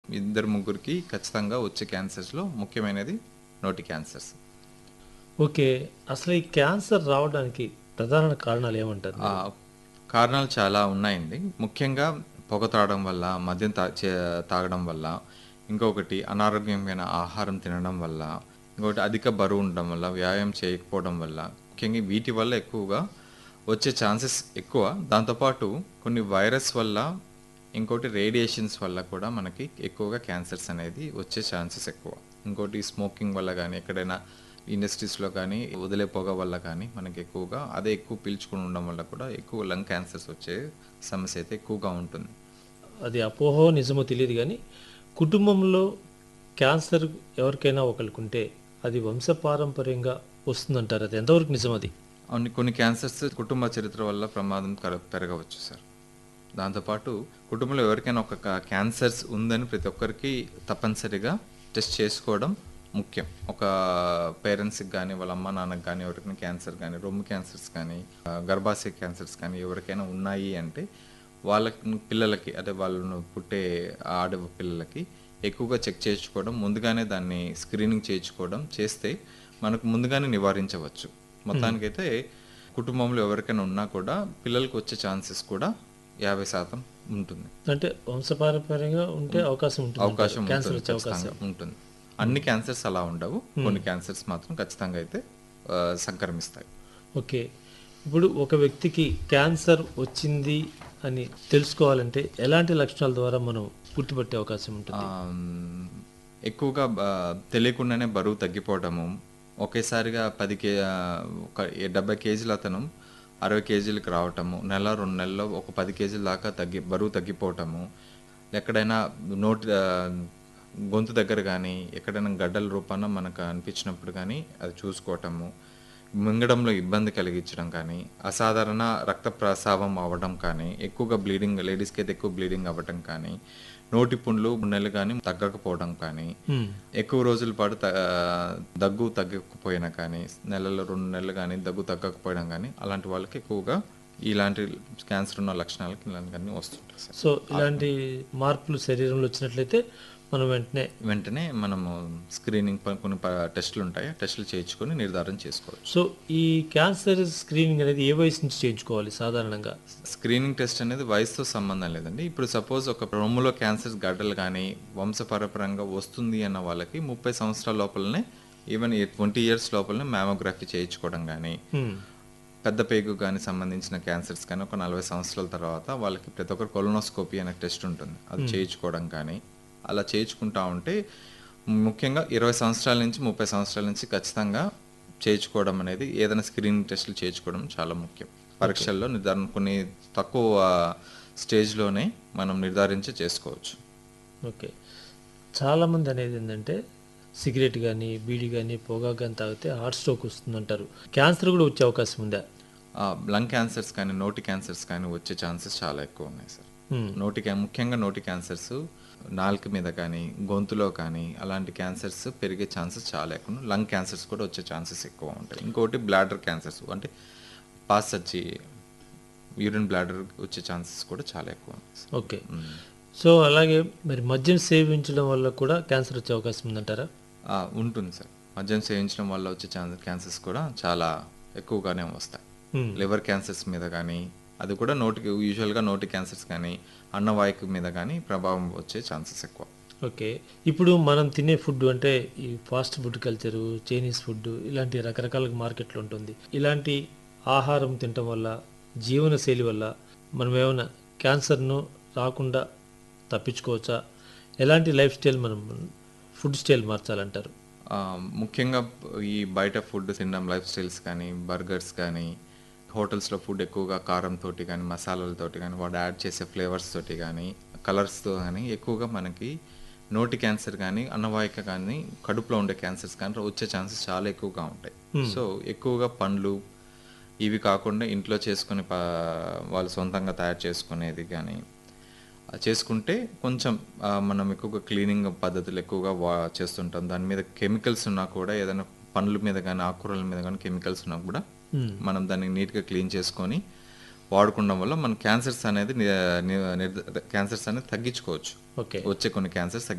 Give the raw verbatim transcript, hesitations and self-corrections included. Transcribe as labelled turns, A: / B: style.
A: ఇద్దరు ముగ్గురికి ఖచ్చితంగా వచ్చే క్యాన్సర్స్‌లో ముఖ్యమైనది నోటి క్యాన్సర్స్.
B: ఓకే. అసలు ఈ క్యాన్సర్ రావడానికి ప్రధాన కారణాలు ఏమంటారు
A: ఆ!
B: మీరు?
A: కారణాలు చాలా ఉన్నాయండి. ముఖ్యంగా పొగ తాగడం వల్ల, మద్యం తా చే తాగడం వల్ల, ఇంకొకటి అనారోగ్యమైన ఆహారం తినడం వల్ల, ఇంకొకటి అధిక బరువు ఉండడం వల్ల, వ్యాయామం చేయకపోవడం వల్ల, ముఖ్యంగా వీటి వల్ల ఎక్కువగా వచ్చే ఛాన్సెస్ ఎక్కువ. దాంతో పాటు కొన్ని వైరస్ వల్ల, ఇంకోటి రేడియేషన్స్ వల్ల కూడా మనకి ఎక్కువగా క్యాన్సర్స్ అనేది వచ్చే ఛాన్సెస్ ఎక్కువ. ఇంకోటి స్మోకింగ్ వల్ల గానీ, ఎక్కడైనా ఇండస్ట్రీస్‌లో కానీ వదిలే పొగ వల్ల కానీ మనకి ఎక్కువగా అదే ఎక్కువ పీల్చుకొని ఉండడం వల్ల కూడా ఎక్కువ లంగ్ క్యాన్సర్స్ వచ్చే సమస్య అయితే ఎక్కువగా ఉంటుంది.
B: అది అపోహో నిజమో తెలియదు గానీ, కుటుంబంలో క్యాన్సర్ ఎవరికైనా ఒకళ్ళకుంటే అది వంశపారంపర్యంగా వస్తుందంటారు. అది ఎంతవరకు నిజమది?
A: అవును, కొన్ని క్యాన్సర్స్ కుటుంబ చరిత్ర వల్ల ప్రమాదం కర పెరగవచ్చు సార్. దాంతోపాటు కుటుంబంలో ఎవరికైనా ఒక క క్యాన్సర్స్ ఉందని ప్రతి ఒక్కరికి తప్పనిసరిగా టెస్ట్ చేసుకోవడం ముఖ్యం. ఒక పేరెంట్స్‌కి గానీ, వాళ్ళ అమ్మ, నాన్నకి గానీ ఎవరికైనా క్యాన్సర్ గానీ, రొమ్ము క్యాన్సర్స్ కానీ, ఆహ్, గర్భాశయ క్యాన్సర్స్ కానీ ఎవరికైనా ఉన్నాయి అంటే వాళ్ళకి పిల్లలకి అంటే వాళ్ళు పుట్టే ఆడ పిల్లలకి ఎక్కువగా చెక్ చేయించుకోవడం, ముందుగానే దాన్ని స్క్రీనింగ్ చేయించుకోవడం చేస్తే మనకు ముందుగానే నివారించవచ్చు. మొత్తానికైతే కుటుంబంలో ఎవరికైనా ఉన్నా కూడా పిల్లలకి వచ్చే ఛాన్సెస్ కూడా యాభై శాతం ఉంటుంది.
B: అంటే వంశపారంపర్యంగా ఉంటే అవకాశం ఉంటుందంటారు.
A: అవకాశం
B: క్యాన్సర్
A: ఉంటుంది,
B: వచ్చే
A: ఖచ్చితంగా
B: అవకాశం.
A: ఉంటుంది. అన్ని క్యాన్సర్స్ అలా ఉండవు. కొన్ని క్యాన్సర్స్ మాత్రం ఖచ్చితంగా అయితే ఆహ్, సంక్రమిస్తాయి.
B: ఓకే. ఇప్పుడు ఒక వ్యక్తికి క్యాన్సర్ వచ్చింది అని తెలుసుకోవాలంటే ఎలాంటి లక్షణాల ద్వారా మనం గుర్తుపట్టే అవకాశం ఉంటుంది?
A: ఆహ్, హ్మ్, ఎక్కువగా బ తెలియకుండానే బరువు తగ్గిపోవటము, ఒకేసారిగా పది కే ఆహ్, ఒక డెబ్బై కేజీల అతను అరవై కేజీలకి రావటము, నెల, రెండు నెలల్లో ఒక పది కేజీల దాకా తగ్గి బరువు తగ్గిపోవటము, ఎక్కడైనా నోటి ఆహ్, గొంతు దగ్గర గానీ, ఎక్కడైనా గడ్డల రూపాన మనకు అనిపించినప్పుడు గానీ అది చూసుకోవటము, మింగడంలో ఇబ్బంది కలిగించడం కానీ, అసాధారణ రక్త ప్రసావం అవ్వడం కానీ, ఎక్కువగా బ్లీడింగ్ లేడీస్‌కి అయితే ఎక్కువ బ్లీడింగ్ అవ్వటం కానీ, నోటి పుండ్లు, మున్నెలు కానీ తగ్గకపోవడం కానీ,
B: హ్మ్.
A: ఎక్కువ రోజుల పాటు త ఆహ్, దగ్గు తగ్గకపోయినా కానీ, నెలలో రెండు నెలలు గానీ దగ్గు తగ్గకపోవడం కానీ, అలాంటి వాళ్ళకి ఎక్కువగా ఇలాంటి క్యాన్సర్ ఉన్న లక్షణాలకి ఇలాంటివన్నీ వస్తుంటాయి సార్.
B: సో ఇలాంటి మార్పులు శరీరంలో వచ్చినట్లయితే మనం వెంటనే
A: వెంటనే మనము స్క్రీనింగ్ ప కొన్ని ప టెస్టులు ఉంటాయి. ఆ టెస్టులు చేయించుకొని నిర్ధారణ చేసుకోవచ్చు.
B: సో ఈ క్యాన్సర్ స్క్రీనింగ్ అనేది ఏ వయసు నుంచి చేయించుకోవాలి సాధారణంగా?
A: స్క్రీనింగ్ టెస్ట్ అనేది వయసుతో సంబంధం లేదండి. ఇప్పుడు సపోజ్ ఒక రొమ్ములో క్యాన్సర్ గడ్డలు కానీ వంశపారంపర్యంగా వస్తుంది అన్న వాళ్ళకి ముప్పై సంవత్సరాల లోపలనే, ఈవెన్ ట్వంటీ ఇయర్స్ లోపలనే మ్యామోగ్రఫీ చేయించుకోవడం కానీ,
B: హ్మ్.
A: పెద్ద పేగు కానీ సంబంధించిన క్యాన్సర్స్ కానీ ఒక నలభై సంవత్సరాల తర్వాత వాళ్ళకి ప్రతి ఒక్కరు కొలనోస్కోపీ అనే టెస్ట్ ఉంటుంది, అది చేయించుకోవడం కానీ అలా చేయించుకుంటా ఉంటే, ముఖ్యంగా ఇరవై సంవత్సరాల నుంచి ముప్పై సంవత్సరాల నుంచి ఖచ్చితంగా చేయించుకోవడం అనేది, ఏదైనా స్క్రీనింగ్ టెస్టులు చేయించుకోవడం చాలా ముఖ్యం. పరీక్షల్లో నిర్ధారణ కొన్ని తక్కువ స్టేజ్లోనే మనం నిర్ధారించి చేసుకోవచ్చు.
B: ఓకే. చాలామంది అనేది ఏంటంటే సిగరెట్ కానీ బీడీ కానీ పొగాకు కానీ తాగితే హార్ట్ స్ట్రోక్ వస్తుందంటారు. క్యాన్సర్ కూడా వచ్చే అవకాశం ఉందా?
A: లంగ్ క్యాన్సర్స్ కానీ నోటి క్యాన్సర్స్ కానీ వచ్చే ఛాన్సెస్ చాలా ఎక్కువ ఉన్నాయి సార్.
B: హ్మ్.
A: నోటి క్యా ముఖ్యంగా నోటి క్యాన్సర్స్ నాలుక మీద కానీ గొంతులో కానీ అలాంటి క్యాన్సర్స్ పెరిగే ఛాన్సెస్ చాలా ఎక్కువ. లంగ్ క్యాన్సర్స్ కూడా వచ్చే ఛాన్సెస్ ఎక్కువ ఉంటాయి. ఇంకోటి బ్లాడర్ క్యాన్సర్స్ అంటే పాస్ వచ్చి యూరిన్ బ్లాడర్ వచ్చే ఛాన్సెస్ కూడా చాలా ఎక్కువ ఉన్నాయి సార్.
B: ఓకే.
A: మ్మ్.
B: సో అలాగే మరి మద్యం సేవించడం వల్ల కూడా క్యాన్సర్ వచ్చే అవకాశం ఉందంటారా?
A: ఆ, ఉంటుంది సార్. మద్యం సేవించడం వల్ల వచ్చే ఛాన్సెస్ క్యాన్సర్స్ కూడా చాలా ఎక్కువగానే వస్తాయి.
B: హ్మ్.
A: లివర్ క్యాన్సర్స్ మీద కానీ, అది కూడా నోటికి యూజువల్గా నోటి క్యాన్సర్స్ కానీ అన్నవాహిక మీద కానీ ప్రభావం వచ్చే ఛాన్సెస్ ఎక్కువ.
B: ఓకే. ఇప్పుడు మనం తినే ఫుడ్ అంటే ఈ fast food culture, Chinese food ఇలాంటి రకరకాల మార్కెట్లో ఉంటుంది. ఇలాంటి ఆహారం తినటం వల్ల, జీవనశైలి వల్ల మనం ఏమైనా క్యాన్సర్ను రాకుండా తప్పించుకోవచ్చా? ఎలాంటి లైఫ్ స్టైల్ మనం ఫుడ్ స్టైల్ మార్చాలంటారు?
A: ఆ, ముఖ్యంగా ఈ బయట ఫుడ్ తినడం లైఫ్ స్టైల్స్ కానీ, బర్గర్స్ కానీ, హోటల్స్లో ఫుడ్ ఎక్కువగా కారంతో కానీ మసాలాలతోటి కానీ వాడు యాడ్ చేసే ఫ్లేవర్స్ తోటి కానీ కలర్స్తో కానీ ఎక్కువగా మనకి నోటి క్యాన్సర్ కానీ అన్నవాహిక కానీ కడుపులో ఉండే క్యాన్సర్స్ కానీ వచ్చే ఛాన్సెస్ చాలా ఎక్కువగా ఉంటాయి. సో ఎక్కువగా పండ్లు ఇవి కాకుండా ఇంట్లో చేసుకుని ప వాళ్ళు సొంతంగా తయారు చేసుకునేది కానీ చేసుకుంటే కొంచెం ఆ, మనం ఎక్కువగా క్లీనింగ్ పద్ధతులు ఎక్కువగా వా చేస్తుంటాం. దాని మీద కెమికల్స్ ఉన్నా కూడా, ఏదైనా పండ్ల మీద కానీ ఆకుకూరల మీద కానీ కెమికల్స్ ఉన్నా కూడా
B: హ్మ్.
A: మనం దాన్ని నీట్గా క్లీన్ చేసుకొని వాడుకోవడం వల్ల మన క్యాన్సర్స్ అనేది ని- ని- నిర్ధ- క్యాన్సర్స్ అనేది తగ్గించుకోవచ్చు.
B: ఓకే.
A: వచ్చే కొన్ని క్యాన్సర్స్